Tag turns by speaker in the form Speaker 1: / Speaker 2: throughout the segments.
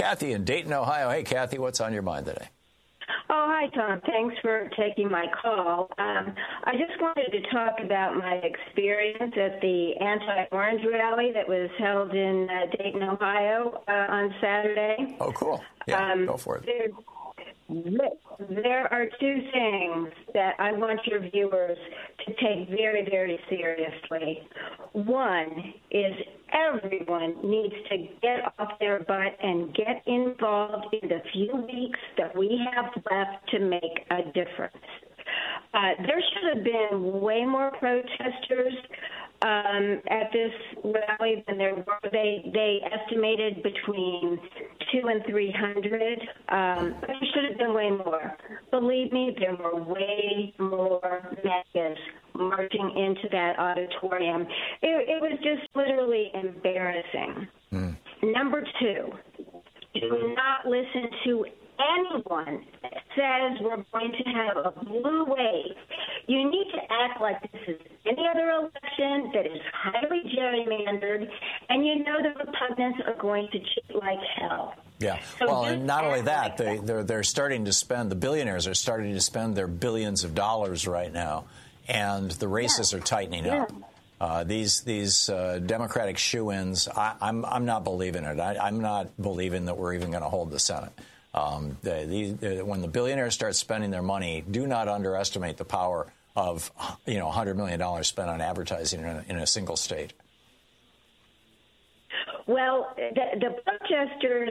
Speaker 1: Kathy in Dayton, Ohio. Hey, Kathy, what's on your mind today?
Speaker 2: Oh, hi, Tom. Thanks for taking my call. I just wanted to talk about my experience at the anti-orange rally that was held in Dayton, Ohio on Saturday.
Speaker 1: Oh, cool. Yeah, go for it.
Speaker 2: There are two things that I want your viewers to take very, very seriously. One is everyone needs to get off their butt and get involved in the few weeks that we have left to make a difference. There should have been way more protesters at this rally than there were. They estimated between 200 and 300. But there should have been way more. Believe me, there were way more MAGAs marching into that auditorium. It was just literally embarrassing. Number two, do not listen to anyone that says we're going to have a blue wave. You need to act like this is any other election that is highly gerrymandered, and you know the Republicans are going to cheat like hell.
Speaker 1: Yeah.
Speaker 2: So
Speaker 1: well, and not only that,
Speaker 2: like
Speaker 1: they're starting to spend, the billionaires are starting to spend their billions of dollars right now, and the races are tightening up. These Democratic shoo-ins, I'm not believing it. I'm not believing that we're even going to hold the Senate. When the billionaires start spending their money, do not underestimate the power of $100 million spent on advertising in a single state.
Speaker 2: Well, the protesters,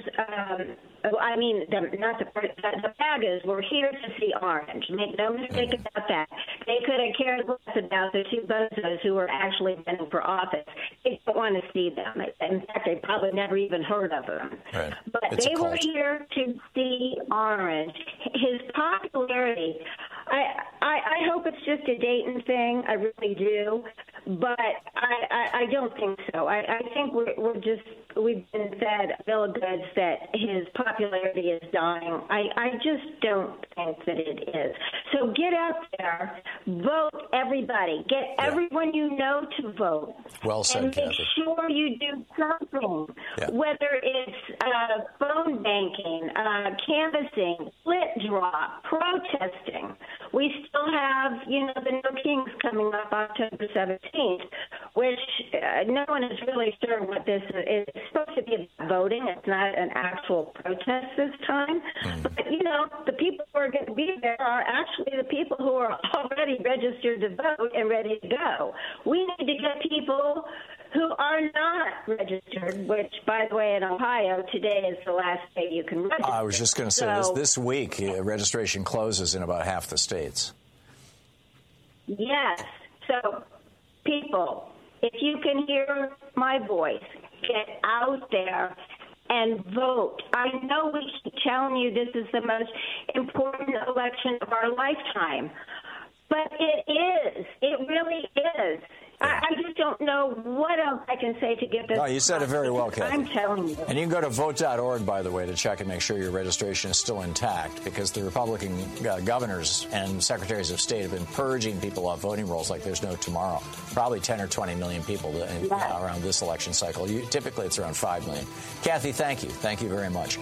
Speaker 2: the MAGAs were here to see orange. Make no mistake about that. They could have cared less about the two bozos who were actually running for office. They don't want to see them. In fact, they probably never even heard of them.
Speaker 1: Right.
Speaker 2: But they were here to see orange. His popularity, I hope it's just a Dayton thing. I really do. But I don't think so. I think we've been fed a bill of goods that his popularity is dying. I just don't think that it is. So get out there, vote everybody. Get everyone you know to vote.
Speaker 1: Well said,
Speaker 2: and
Speaker 1: Kathy.
Speaker 2: make sure you do something, whether it's phone banking, canvassing, split draw, protesting. We still have, the No Kings coming up October 17th, which no one is really sure what this is. It's supposed to be about voting. It's not an actual protest this time. But, the people who are going to be there are actually the people who are already registered to vote and ready to go. We need to get people who are not registered, which, by the way, in Ohio, today is the last day you can register.
Speaker 1: I was just going to say, this week, registration closes in about half the states.
Speaker 2: Yes. So, people, if you can hear my voice, get out there and vote. I know we keep telling you this is the most important election of our lifetime, but it is. It really is. I just don't know what else I can say to get this.
Speaker 1: No, you said it very well, Kathy.
Speaker 2: I'm telling you.
Speaker 1: And you can go to vote.org, by the way, to check and make sure your registration is still intact, because the Republican governors and secretaries of state have been purging people off voting rolls like there's no tomorrow. Probably 10 or 20 million people around this election cycle. Typically, it's around 5 million. Kathy, thank you. Thank you very much.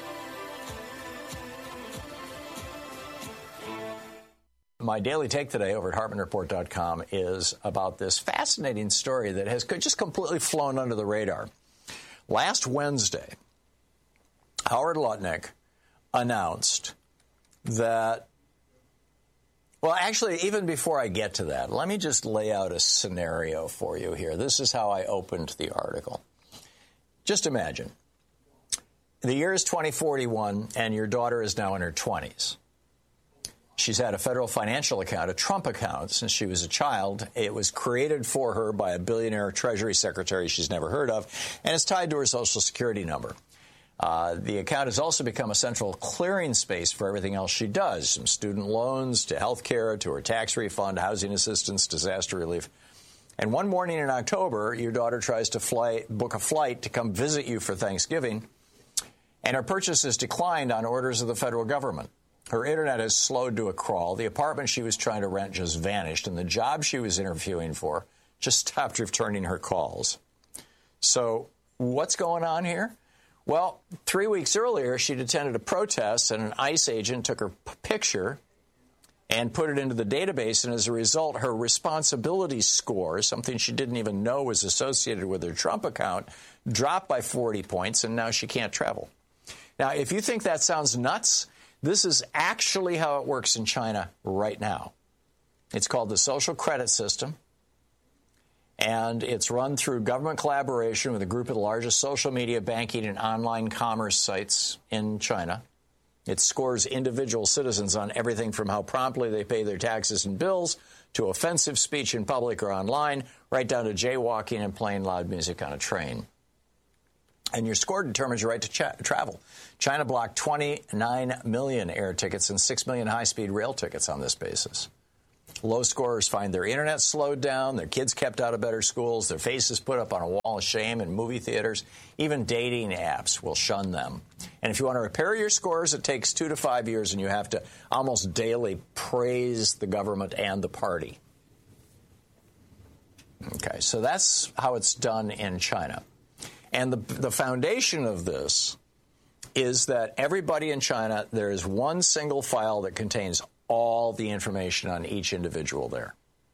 Speaker 1: My daily take today over at HartmanReport.com is about this fascinating story that has just completely flown under the radar. Last Wednesday, Howard Lutnick announced that, well, actually, even before I get to that, let me just lay out a scenario for you here. This is how I opened the article. Just imagine. The year is 2041, and your daughter is now in her 20s. She's had a federal financial account, a Trump account, since she was a child. It was created for her by a billionaire Treasury secretary she's never heard of, and it's tied to her Social Security number. The account has also become a central clearing space for everything else she does, from student loans to health care to her tax refund, housing assistance, disaster relief. And one morning in October, your daughter tries to book a flight to come visit you for Thanksgiving, and her purchase is declined on orders of the federal government. Her internet has slowed to a crawl. The apartment she was trying to rent just vanished, and the job she was interviewing for just stopped returning her calls. So what's going on here? Well, 3 weeks earlier, she'd attended a protest, and an ICE agent took her picture and put it into the database, and as a result, her responsibility score, something she didn't even know was associated with her Trump account, dropped by 40 points, and now she can't travel. Now, if you think that sounds nuts, this is actually how it works in China right now. It's called the social credit system, and it's run through government collaboration with a group of the largest social media, banking, and online commerce sites in China. It scores individual citizens on everything from how promptly they pay their taxes and bills to offensive speech in public or online, right down to jaywalking and playing loud music on a train. And your score determines your right to travel. China blocked 29 million air tickets and 6 million high-speed rail tickets on this basis. Low scorers find their internet slowed down, their kids kept out of better schools, their faces put up on a wall of shame in movie theaters. Even dating apps will shun them. And if you want to repair your scores, it takes 2 to 5 years, and you have to almost daily praise the government and the party. Okay, so that's how it's done in China. And the foundation of this is that everybody in China, there is one single file that contains all the information on each individual there.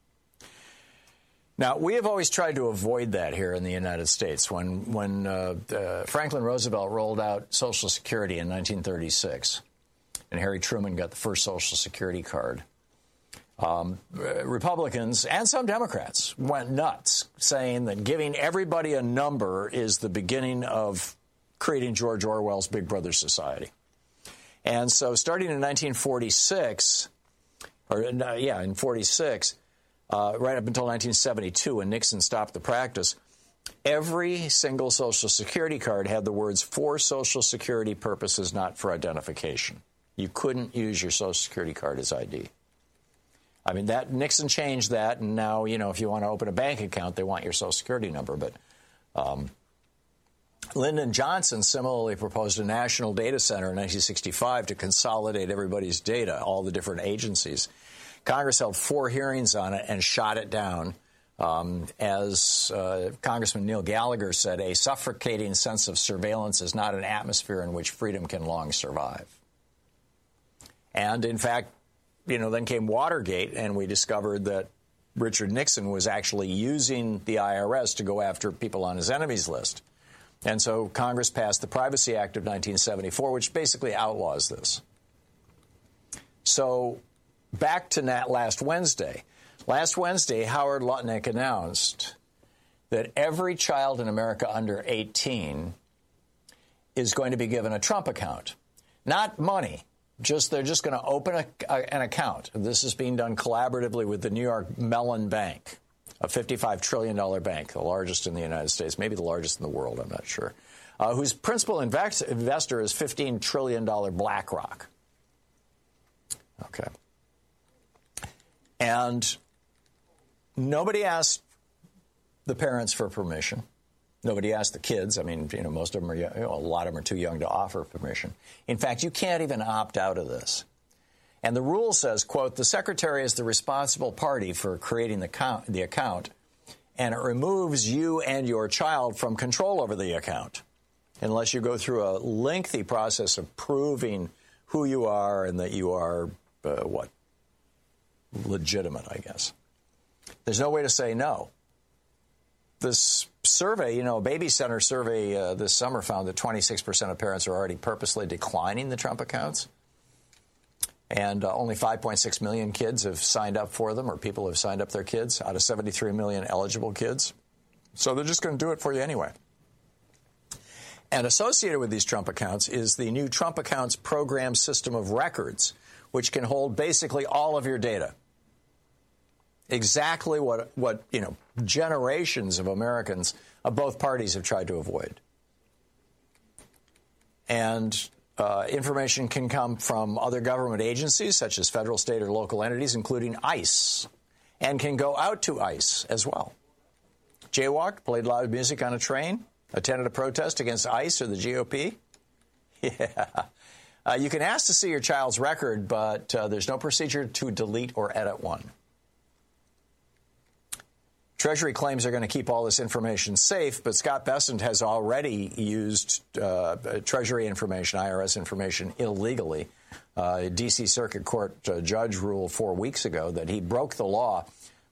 Speaker 1: Now, we have always tried to avoid that here in the United States. When Franklin Roosevelt rolled out Social Security in 1936, and Harry Truman got the first Social Security card, Republicans and some Democrats went nuts, saying that giving everybody a number is the beginning of creating George Orwell's Big Brother society. And so starting in 1946, in 46, right up until 1972, when Nixon stopped the practice, every single Social Security card had the words "for Social Security purposes, not for identification." You couldn't use your Social Security card as ID. I mean, that Nixon changed that, and now, if you want to open a bank account, they want your Social Security number. But Lyndon Johnson similarly proposed a national data center in 1965 to consolidate everybody's data, all the different agencies. Congress held 4 hearings on it and shot it down. As Congressman Neil Gallagher said, a suffocating sense of surveillance is not an atmosphere in which freedom can long survive. And, in fact, then came Watergate, and we discovered that Richard Nixon was actually using the IRS to go after people on his enemies list. And so Congress passed the Privacy Act of 1974, which basically outlaws this. So back to last Wednesday. Last Wednesday, Howard Lutnick announced that every child in America under 18 is going to be given a Trump account. Not money. They're just going to open an account. This is being done collaboratively with the New York Mellon Bank, a $55 trillion bank, the largest in the United States, maybe the largest in the world, I'm not sure, whose principal investor is $15 trillion BlackRock. Okay. And nobody asked the parents for permission. Nobody asked the kids. I mean, most of them are, a lot of them are too young to offer permission. In fact, you can't even opt out of this. And the rule says, quote, the secretary is the responsible party for creating the account, and it removes you and your child from control over the account unless you go through a lengthy process of proving who you are and that you are, legitimate, I guess. There's no way to say no. This survey, a Baby Center survey this summer found that 26% of parents are already purposely declining the Trump accounts. And only 5.6 million kids have signed up for them, or people have signed up their kids out of 73 million eligible kids. So they're just going to do it for you anyway. And associated with these Trump accounts is the new Trump Accounts Program System of Records, which can hold basically all of your data. Exactly what generations of Americans of both parties have tried to avoid. And information can come from other government agencies, such as federal, state, or local entities, including ICE, and can go out to ICE as well. Jaywalked, played loud music on a train, attended a protest against ICE or the GOP. Yeah. You can ask to see your child's record, but there's no procedure to delete or edit one. Treasury claims they're going to keep all this information safe, but Scott Bessent has already used Treasury information, IRS information, illegally. A D.C. Circuit Court judge ruled 4 weeks ago that he broke the law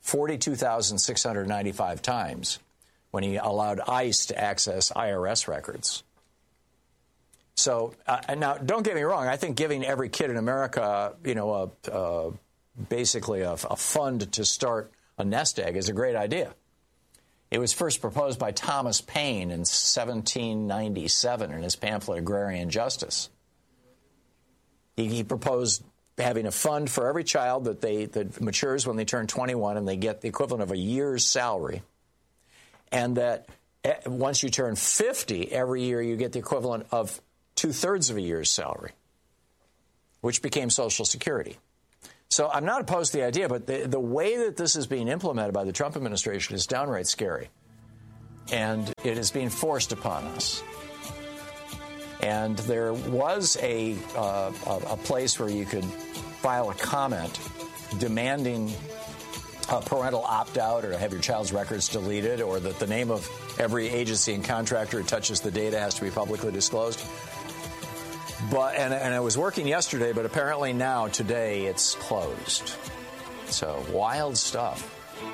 Speaker 1: 42,695 times when he allowed ICE to access IRS records. So now, don't get me wrong. I think giving every kid in America, basically a fund to start a nest egg is a great idea. It was first proposed by Thomas Paine in 1797 in his pamphlet Agrarian Justice. He proposed having a fund for every child that matures when they turn 21 and they get the equivalent of a year's salary, and that once you turn 50, every year you get the equivalent of 2/3 of a year's salary, which became Social Security. So I'm not opposed to the idea, but the way that this is being implemented by the Trump administration is downright scary. And it is being forced upon us. And there was a place where you could file a comment demanding a parental opt-out or have your child's records deleted, or that the name of every agency and contractor who touches the data has to be publicly disclosed. But and it was working yesterday, but apparently now, today, it's closed. So, wild stuff.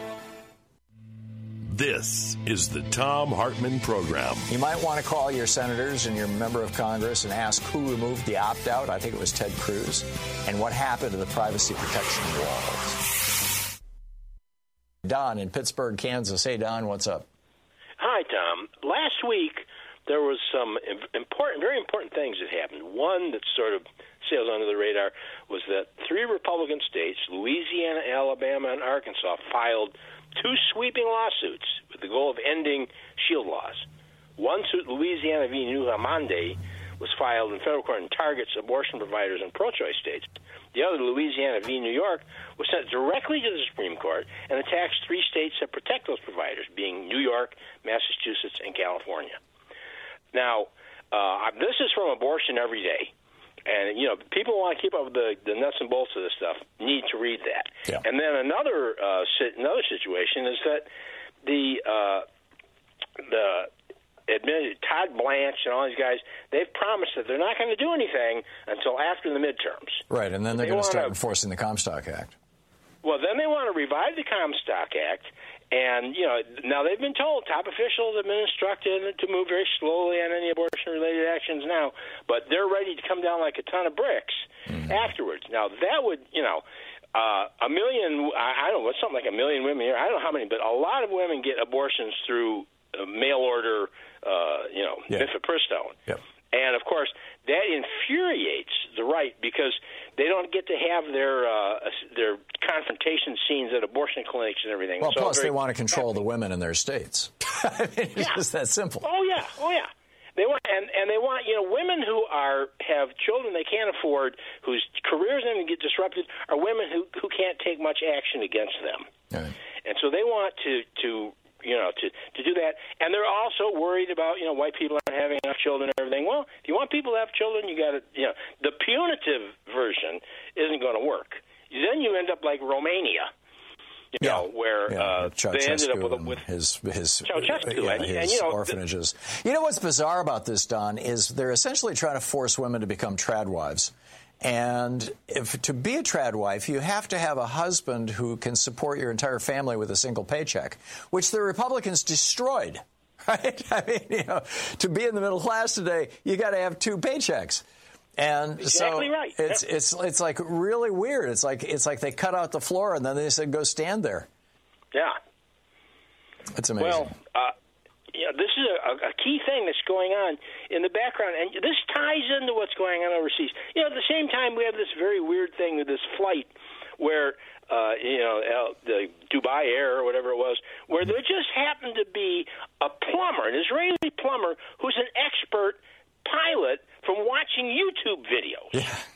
Speaker 3: This is the Thom Hartmann Program.
Speaker 1: You might want to call your senators and your member of Congress and ask who removed the opt-out. I think it was Ted Cruz. And what happened to the privacy protection walls. Don in Pittsburgh, Kansas. Hey, Don, what's up?
Speaker 4: Hi, Tom. Last week, there was some very important things that happened. One that sort of sails under the radar was that 3 Republican states, Louisiana, Alabama, and Arkansas, filed 2 sweeping lawsuits with the goal of ending shield laws. One suit, Louisiana v. New Hamande, was filed in federal court and targets abortion providers in pro-choice states. The other, Louisiana v. New York, was sent directly to the Supreme Court and attacks 3 states that protect those providers, being New York, Massachusetts, and California. Now, this is from Abortion Every Day. And, people who want to keep up with the nuts and bolts of this stuff need to read that.
Speaker 1: Yeah.
Speaker 4: And then another situation is that the Todd Blanche and all these guys, they've promised that they're not going to do anything until after the midterms.
Speaker 1: Right, and then they're going to start enforcing the Comstock Act.
Speaker 4: Well, then they want to revive the Comstock Act. And, now they've been told, top officials have been instructed to move very slowly on any abortion-related actions now, but they're ready to come down like a ton of bricks afterwards. Now, that would, a million, I don't know, something like 1 million women here, I don't know how many, but a lot of women get abortions through mail order, mifepristone.
Speaker 1: Yep.
Speaker 4: And, of course, that infuriates the right because they don't get to have their confrontation scenes at abortion clinics and everything.
Speaker 1: Well, plus they want to control the women in their states. I mean, it's just that simple.
Speaker 4: Oh, yeah. They want, and they want, women who have children they can't afford, whose careers are going to get disrupted, are women who can't take much action against them.
Speaker 1: Right. And
Speaker 4: so they want to do that. And they're also worried about, white people aren't having enough children and everything. Well, if you want people to have children, you got to, the punitive version isn't going to work. Then you end up like Romania, where they ended up with his
Speaker 1: orphanages. What's bizarre about this, Don, is they're essentially trying to force women to become trad wives. And to be a trad wife, you have to have a husband who can support your entire family with a single paycheck, which the Republicans destroyed, right? I mean, to be in the middle class today, you got to have 2 paychecks. And
Speaker 4: exactly
Speaker 1: so
Speaker 4: right.
Speaker 1: It's like really weird. It's like they cut out the floor and then they said, go stand there.
Speaker 4: Yeah.
Speaker 1: It's amazing.
Speaker 4: Well, this is a key thing that's going on in the background, and this ties into what's going on overseas. At the same time, we have this very weird thing with this flight where, the Dubai Air or whatever it was, where there just happened to be a plumber, an Israeli plumber, who's an expert pilot from watching YouTube videos.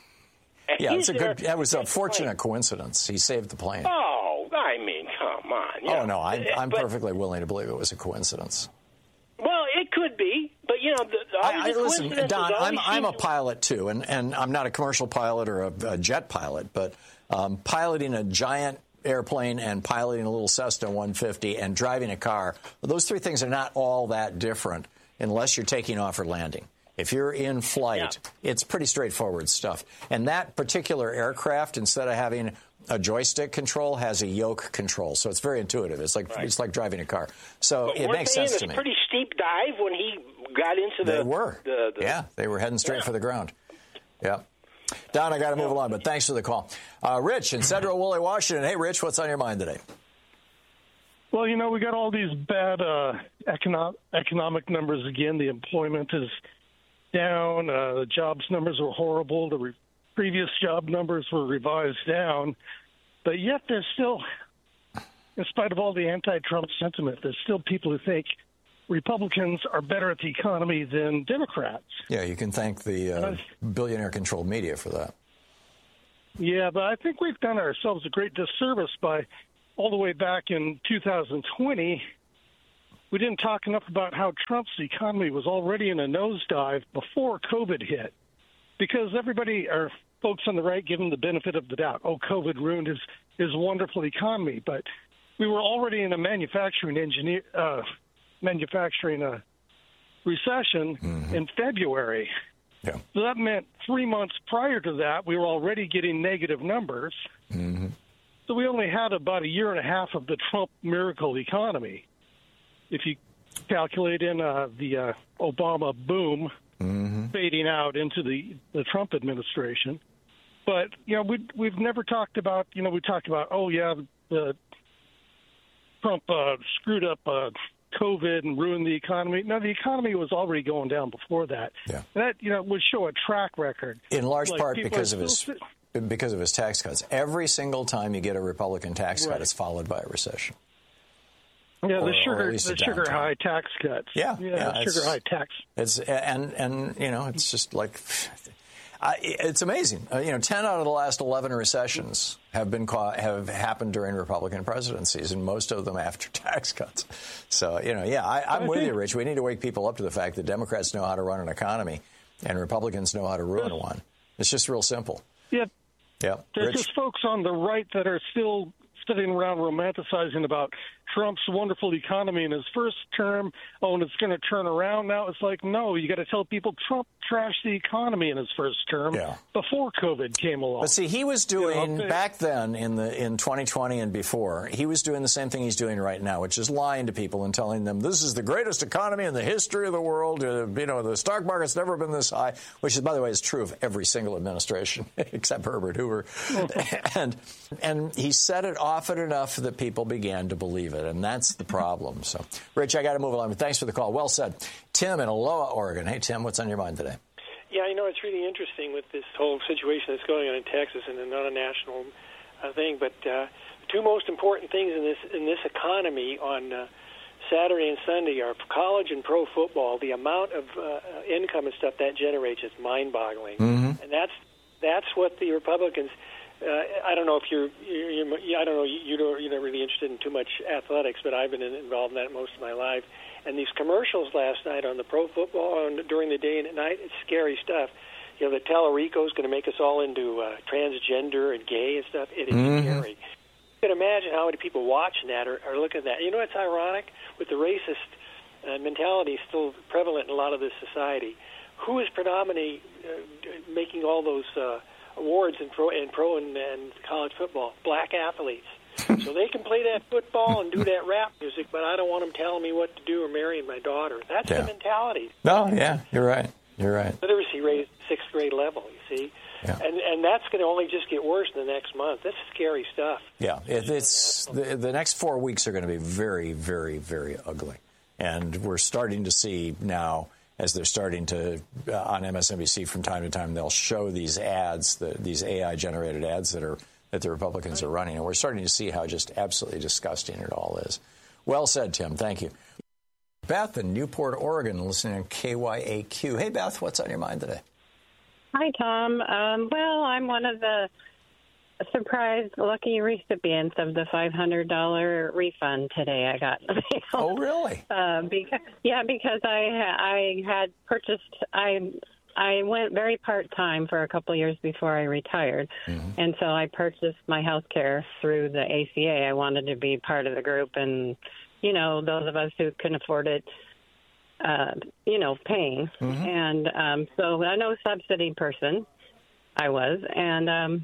Speaker 1: Yeah. That was a fortunate coincidence. He saved the plane.
Speaker 4: Oh, I mean, come on.
Speaker 1: No, I'm perfectly willing to believe it was a coincidence.
Speaker 4: Well, it could be, but
Speaker 1: listen, Don, I'm a pilot too, and I'm not a commercial pilot or a jet pilot, but piloting a giant airplane and piloting a little Cessna 150 and driving a car, those three things are not all that different unless you're taking off or landing. If you're in flight, it's pretty straightforward stuff. And that particular aircraft, instead of having a joystick control, has a yoke control. So it's very intuitive. It's like driving a car. So
Speaker 4: but
Speaker 1: it makes sense to me.
Speaker 4: Weren't they in a pretty steep dive when he got into the...
Speaker 1: They were. They were heading straight for the ground. Yeah. Don, I got to move along, but thanks for the call. Rich in Central Woolley, Washington. Hey, Rich, what's on your mind today?
Speaker 5: Well, we got all these bad economic numbers again. The employment is down. The jobs numbers were horrible. The previous job numbers were revised down. But yet there's still, in spite of all the anti-Trump sentiment, there's still people who think Republicans are better at the economy than Democrats.
Speaker 1: Yeah, you can thank the billionaire-controlled media for that.
Speaker 5: Yeah, but I think we've done ourselves a great disservice by all the way back in 2020, we didn't talk enough about how Trump's economy was already in a nosedive before COVID hit, because everybody, or folks on the right, give him the benefit of the doubt. Oh, COVID ruined his wonderful economy, but we were already in a manufacturing recession in February.
Speaker 1: Yeah.
Speaker 5: So that meant 3 months prior to that, we were already getting negative numbers.
Speaker 1: Mm-hmm.
Speaker 5: So we only had about a year and a half of the Trump miracle economy. If you calculate in the Obama boom fading out into the Trump administration. But, we've never talked about, we talked about, the Trump screwed up COVID and ruined the economy. No, the economy was already going down before that.
Speaker 1: Yeah.
Speaker 5: And that, would show a track record.
Speaker 1: In large part because of his tax cuts. Every single time you get a Republican tax cut, it's followed by a recession.
Speaker 5: Yeah, the sugar high tax cuts.
Speaker 1: Yeah,
Speaker 5: sugar high tax.
Speaker 1: It's it's just like it's amazing. 10 out of the last 11 recessions have happened during Republican presidencies, and most of them after tax cuts. So I'm with you, Rich. We need to wake people up to the fact that Democrats know how to run an economy, and Republicans know how to ruin one. It's just real simple.
Speaker 5: Yeah. There's
Speaker 1: Rich?
Speaker 5: just folks on the right that are still sitting around romanticizing about Trump's wonderful economy in his first term. Oh, and it's going to turn around now. It's like, no, you got to tell people Trump trashed the economy in his first term before COVID came along.
Speaker 1: But see, he was doing back then in 2020 and before, he was doing the same thing he's doing right now, which is lying to people and telling them this is the greatest economy in the history of the world. The stock market's never been this high, which is, by the way, is true of every single administration except Herbert Hoover. and he said it often enough that people began to believe it. And that's the problem. So, Rich, I got to move along. But thanks for the call. Well said. Tim in Aloha, Oregon. Hey, Tim, what's on your mind today?
Speaker 6: Yeah, it's really interesting with this whole situation that's going on in Texas, and not a national thing. But two most important things in this economy on Saturday and Sunday are college and pro football. The amount of income and stuff that generates is mind-boggling, and that's what the Republicans. I don't know if you're not really interested in too much athletics, but I've been involved in that most of my life. And these commercials last night on the pro football during the day and at night, it's scary stuff. The Tellerico's going to make us all into transgender and gay and stuff. It is scary. You can imagine how many people watching that are looking at that. It's ironic with the racist mentality still prevalent in a lot of this society. Who is predominantly making all those awards in pro and college football? Black athletes. So they can play that football and do that rap music, but I don't want them telling me what to do or marrying my daughter. That's the mentality.
Speaker 1: No, yeah, you're right.
Speaker 6: Literacy rate is 6th grade level, you see. Yeah. And that's going to only just get worse in the next month. That's scary stuff. Yeah,
Speaker 1: it's the next 4 weeks are going to be very, very, very ugly. And we're starting to see now, as they're starting to, on MSNBC from time to time, they'll show these ads, these AI-generated ads that the Republicans are running. And we're starting to see how just absolutely disgusting it all is. Well said, Tim. Thank you. Beth in Newport, Oregon, listening to KYAQ. Hey, Beth, what's on your mind today?
Speaker 7: Hi, Tom. Well, I'm one of the surprised lucky recipients of the $500 refund today I got in the mail.
Speaker 1: Oh, really?
Speaker 7: Because I had purchased, I I went very part-time for a couple of years before I retired. And so I purchased my health care through the ACA. I wanted to be part of the group. And, you know, those of us who can afford it, you know, paying. And so I know subsidy person I was. And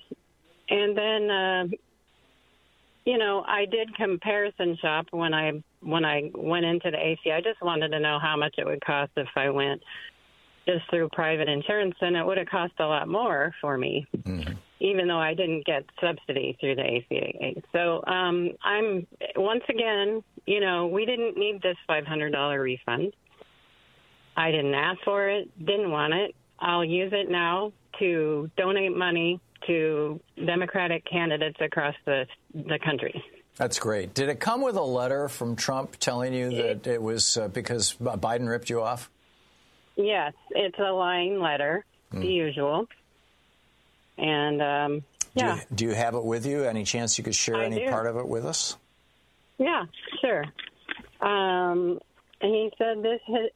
Speaker 7: then, you know, I did comparison shop when I went into the ACA. I just wanted to know how much it would cost if I went just through private insurance, and it would have cost a lot more for me, even though I didn't get subsidy through the ACA. So I'm, once again, you know, we didn't need this $500 refund. I didn't ask for it, didn't want it. I'll use it now to donate money to Democratic candidates across the country.
Speaker 1: That's great. Did it come with a letter from Trump telling you that it was because Biden ripped you off? Yes, it's a lying letter, the usual. And, yeah. Do you have it with you? Any chance you could share any part of it with us?
Speaker 7: Yeah, sure. And he said this